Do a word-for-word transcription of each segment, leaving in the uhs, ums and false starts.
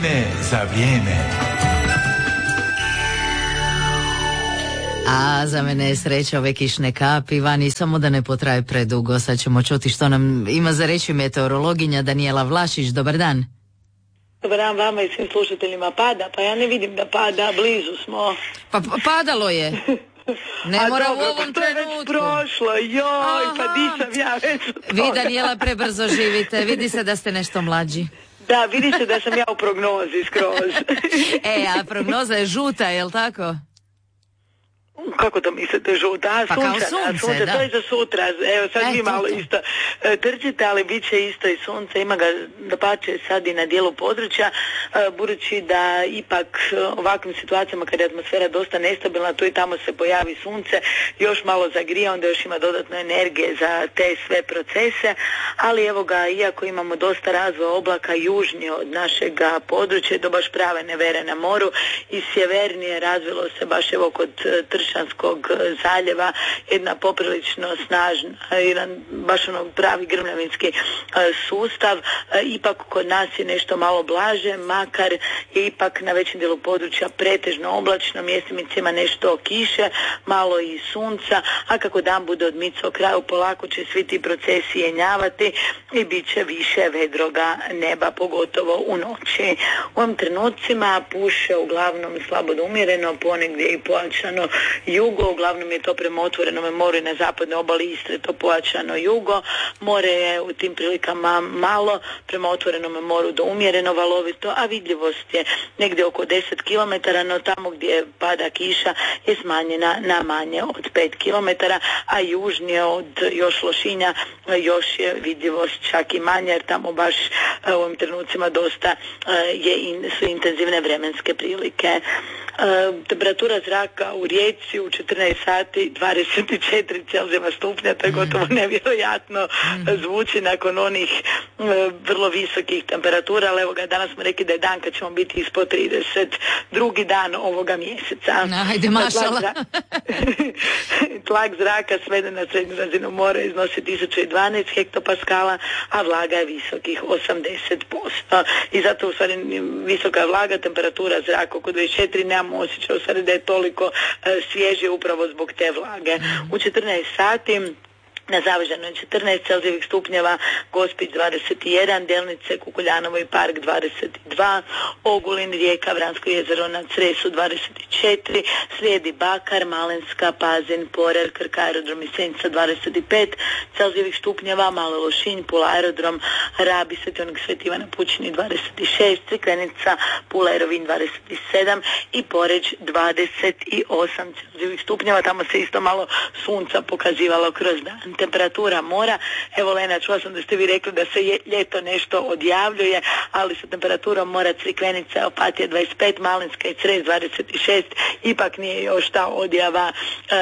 Vrijeme za vrijeme. A za mene je sreća ove kišne kapi vani, samo da ne potraje predugo. Sad ćemo čuti što nam ima za reći meteorologinja Danijela Vlašić. Dobar dan. Dobar dan vama i svim slušateljima. Pada, pa ja ne vidim da pada, blizu smo. Pa padalo je. Ne A mora dobro, u ovom pa to je trenutku. već prošlo, joj, Aha. pa di sam ja već u Vi, tome. Danijela, prebrzo živite. Vidi se da ste nešto mlađi. Da, vidi se da sam ja u prognozi skroz. E, a prognoza je žuta, jel tako? Kako to mislite, žuta? A, Pa kao sunčana, sunce, sunce, da. to je za sutra. Evo, sad E, vi to, malo to. isto e, trčite, ali bit će isto i sunce. Ima ga da pače sad i na dijelu područja, e, budući da ipak e, ovakvim situacijama kada je atmosfera dosta nestabilna, tu i tamo se pojavi sunce, još malo zagrije, onda još ima dodatno energije za te sve procese, ali evo ga, iako imamo dosta razvoja oblaka južnije od našeg područja, do baš prave nevere na moru, i sjevernije razvilo se baš evo kod e, Tršanskog zaljeva jedna poprilično snažna, jedan baš ono pravi grmljavinski sustav. Ipak kod nas je nešto malo blaže, makar je ipak na većem dijelu područja pretežno oblačno, mjestimicima nešto kiše, malo i sunca, a kako dan bude odmicao kraju, polako će svi ti procesi jenjavati i bit će više vedroga neba, pogotovo u noći. U ovim trenucima puše uglavnom slabo do umjereno, ponegdje i pojačano jugo, uglavnom je to prema otvorenom moru i na zapadnoj obali Istre to pojačano jugo. More je u tim prilikama malo, prema otvorenom moru do umjereno valovito, a vidljivost je negdje oko deset kilometara, no tamo gdje pada kiša je smanjena na manje od pet kilometara, a južnije od još Lošinja još je vidljivost čak i manja, jer tamo baš u ovim trenucima dosta je, su intenzivne vremenske prilike. Temperatura zraka u Rijeci u četrnaest sati dvadeset četiri Celzijeva stupnja, to je gotovo nevjerojatno zvuči nakon onih uh, vrlo visokih temperatura, ali evo ga, danas smo rekli da je dan kad ćemo biti ispod trideset, drugi dan ovoga mjeseca. Ajde, mašala. Tlak, tlak zraka sveden na srednju razinu mora iznosi tisuću dvanaest hektopaskala, a vlaga je visokih osamdeset posto. I zato u stvari visoka vlaga, temperatura zraka oko dvadeset četiri, nemamo osjećaj u stvari da je toliko uh, svježe upravo zbog te vlage. U četrnaest sati na Zavežanoj četrnaest Celzijevih stupnjeva, Gospić dvadeset jedan, Delnice, Kukuljanovo i Park dvadeset dva, Ogulin, Rijeka, Vransko jezero na Cresu dvadeset četiri, slijedi Bakar, Malenska, Pazin, Porer, Krk aerodrom i Senica dvadeset pet Celzijevih stupnjeva, Malo Lošinj, Pula aerodrom, Rabi, Svetionik Sveti Ivan Pučini dvadeset šest, Crikvenica, Pula Aerovin dvadeset sedam i Poreč dvadeset osam Celzijevih stupnjeva. Tamo se isto malo sunca pokazivalo kroz dan. Temperatura mora, evo Lena, čula sam da ste vi rekli da se je, ljeto nešto odjavljuje, ali sa temperaturom mora Crikvenica, Opatija dvadeset pet, Malinska i Cres dvadeset šest, ipak nije još ta odjava e,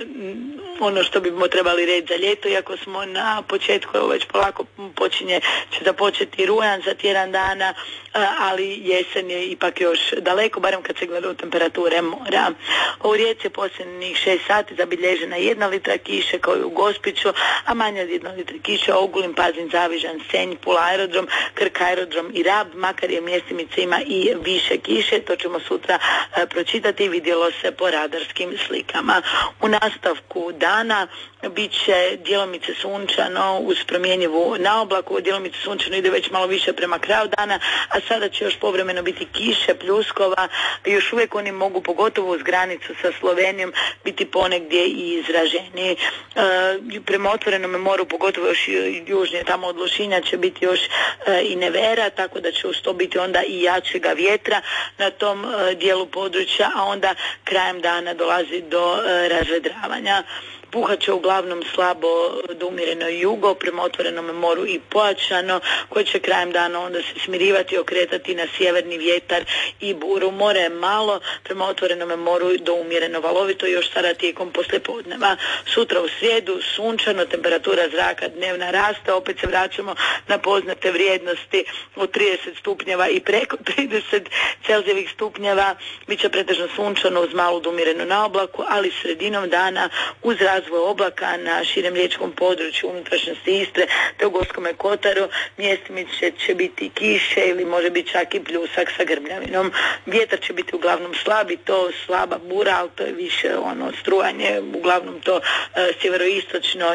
ono što bismo trebali reći za ljeto, iako smo na početku, evo već polako počinje, će započeti rujan za tjedan dana, e, ali jesen je ipak još daleko, barem kad se gleda u temperature mora. U Rijeci posljednjih šest sati zabilježena jedna litra kiše, kao i u Gospiću, a manje od jedna litra kiše, Ogulin, Pazin, Zavižan, Senj, Pula aerodrom, Krk aerodrom i Rab, makar je mjestimice ima i više kiše, to ćemo sutra e, pročitati, vidjelo se po radarskim slikama. U nastavku dana bit će djelomice sunčano uz promjenjivu naoblaku, djelomice sunčano ide već malo više prema kraju dana, a sada će još povremeno biti kiše, pljuskova, još uvijek oni mogu, pogotovo uz granicu sa Slovenijom, biti ponegdje i izraženiji. E, prema otvorenom moru, pogotovo još južnije, tamo od Lošinja će biti još e, i nevera, tako da će uz to biti onda i jačega vjetra na tom e, dijelu područja, a onda krajem dana dolazi do e, razvedravanja. Puhat će uglavnom slabo do umjereno jugo, prema otvorenom moru i pojačano, koje će krajem dana onda se smirivati i okretati na sjeverni vjetar i buru. More je malo, prema otvorenom moru do umjereno valovito, još sada tijekom poslijepodneva. Sutra u srijedu sunčano, temperatura zraka dnevna raste, opet se vraćamo na poznate vrijednosti od trideset stupnjeva i preko trideset Celzijevih stupnjeva. Biće pretežno sunčano uz malu do umjereno na oblaku, ali sredinom dana uz zrak razvoj oblaka na širem riječkom području unutrašnjosti Istre te u Gorskome kotaru. Mjestimice će biti kiše ili može biti čak i pljusak sa grmljavinom. Vjetar će biti uglavnom slab i to slaba bura, ali to je više ono strujanje, uglavnom to e, sjeveroistočno